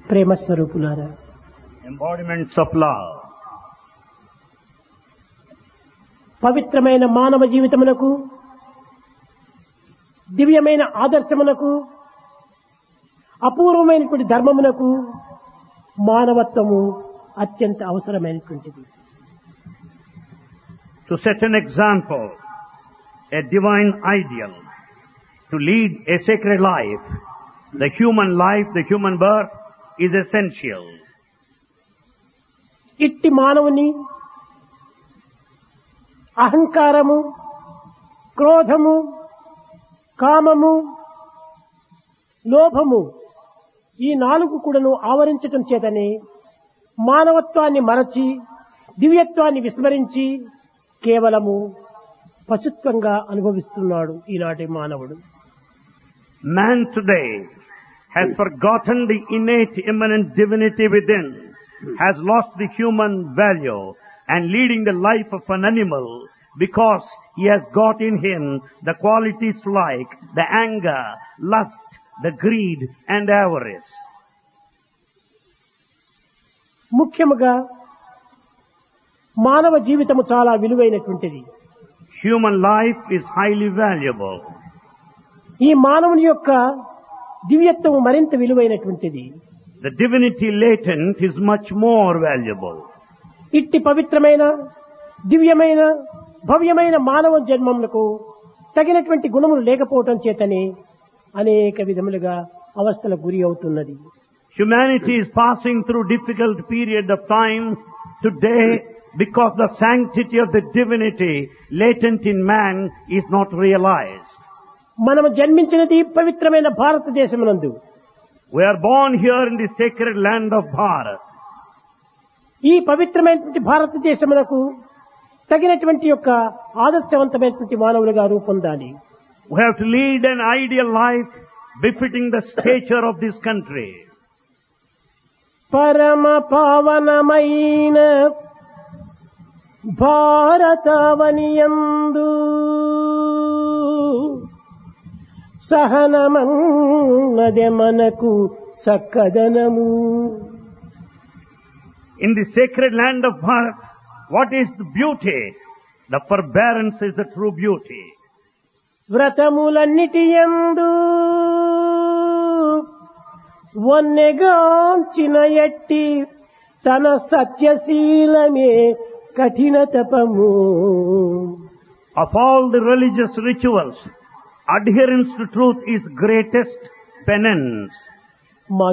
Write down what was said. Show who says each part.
Speaker 1: ప్రేమ స్వరూపులారా,
Speaker 2: embodiments of love.
Speaker 1: పవిత్రమైన మానవ జీవితమునకు, దివ్యమైన ఆదర్శమునకు, అపూర్వమైనటువంటి ధర్మమునకు మానవత్వము అత్యంత అవసరమైనటువంటిది.
Speaker 2: To set an example, a divine ideal, to lead a sacred life, the human birth is essential.
Speaker 1: ఇట్టి మానవుని అహంకారము, క్రోధము, కామము, లోభము ఈ నాలుగు కూడాను ఆవరించటం చేతనే మానవత్వాన్ని మరచి, దివ్యత్వాన్ని విస్మరించి కేవలము పశుత్వంగా అనుభవిస్తున్నాడు ఈనాటి మానవుడు.
Speaker 2: Man today has forgotten the innate immanent divinity within, has lost the human value and leading the life of an animal because he has got in him the qualities like the anger, lust, the greed and avarice.
Speaker 1: ముఖ్యముగా మానవ జీవితము చాలా విలువైనటువంటిది.
Speaker 2: Human life is highly valuable.
Speaker 1: ఈ మానవుని యొక్క దివ్యత్వము మరింత విలువైనటువంటిది.
Speaker 2: The divinity latent is much more valuable.
Speaker 1: ఇట్టి పవిత్రమైన, దివ్యమైన, భవ్యమైన మానవ జన్మములకు తగినటువంటి గుణములు లేకపోవటం చేతనే అనేక విధములుగా అవస్థలకు గురి అవుతున్నది.
Speaker 2: Humanity is passing through difficult period of time today because the sanctity of the divinity latent in man is not realized.
Speaker 1: మనము జన్మించినది పవిత్రమైన భారతదేశమునందు.
Speaker 2: We are born here in the sacred land of Bharat.
Speaker 1: ఈ పవిత్రమైనటువంటి భారతదేశమునకు తగినటువంటి యొక్క ఆదర్శవంతమైనటువంటి మానవులుగా రూపొందాలి.
Speaker 2: We have to lead an ideal life befitting the stature of this country.
Speaker 1: పరమ పావనమైన భారతావనియందు సహనమన్నదే మనకు చక్కదనము.
Speaker 2: In the sacred land of Bharat, what is the beauty? The forbearance is the true beauty.
Speaker 1: వ్రతములన్నిటియందు వన్నెగాంచిన ఎట్టి తన సత్యశీలమే కఠిన తపము.
Speaker 2: Of all the religious rituals, adherence to truth is greatest penance.